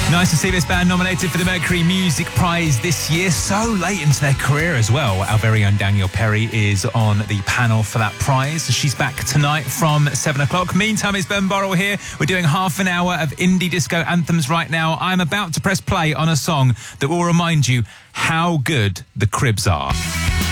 Nice to see this band nominated for the Mercury Music Prize this year, so late into their career as well. Our very own Danielle Perry is on the panel for that prize. She's back tonight from 7 o'clock. Meantime, it's Ben Burrell here. We're doing half an hour of indie disco anthems right now. I'm about to press play on a song that will remind you how good the Cribs are.